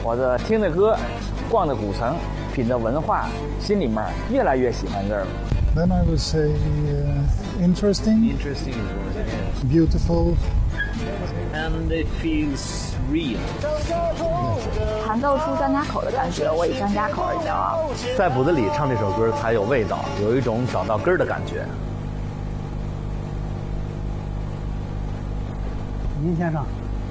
我这听着歌，逛着古城，品着文化，心里面越来越喜欢这儿了。 Then I would say interesting, beautiful, and it feels real. 弹奏出张家口的感觉，我以张家口而骄傲。 在骨子里唱这首歌才有味道，有一种找到根儿的感觉。 您先上。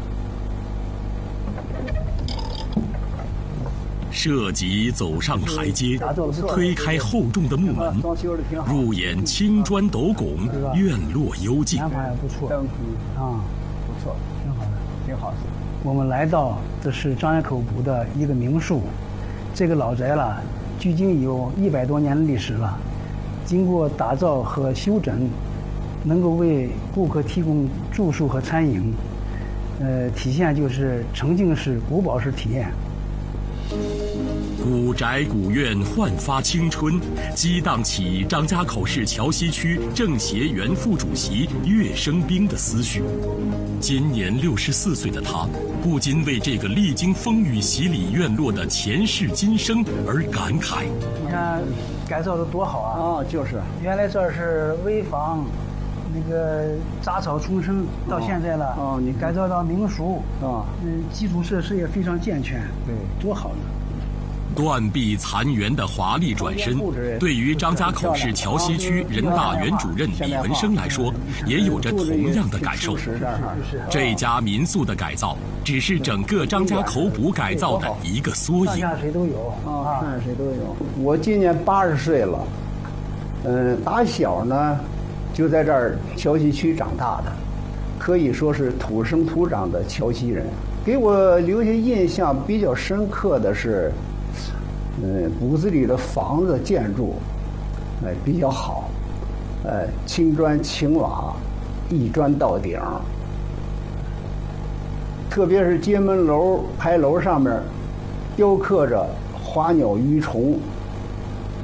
涉级走上台阶，推开厚重的木门，入眼青砖斗拱，院落幽静。 南方也不错，啊， 不错， 挺好的， 挺好。 我们来到这是张家口堡的一个民宿，这个老宅了，距今有100多年的历史了，经过打造和修整，能够为顾客提供住宿和餐饮，体现就是沉浸式古堡式体验。 古宅古院焕发青春，激荡起张家口市桥西区政协原副主席岳生兵的思绪。今年64岁的他，不禁为这个历经风雨洗礼院落的前世今生而感慨。 你看，改造的多好啊！ 哦，就是， 原来这儿是危房，那个杂草丛生，到现在了，你改造到民宿，基础设施也非常健全， 对， 多好呢！ 断壁残垣的华丽转身，对于张家口市桥西区人大原主任李文生来说，也有着同样的感受。这家民宿的改造，只是整个张家口堡改造的一个缩影。 上下水都有啊，上下水都有。我今年80岁了，打小呢就在这儿桥西区长大的，可以说是土生土长的桥西人。给我留下印象比较深刻的是。骨子里的房子建筑，比较好，青砖青瓦，一砖到顶。特别是街门楼牌楼上面，雕刻着花鸟鱼虫，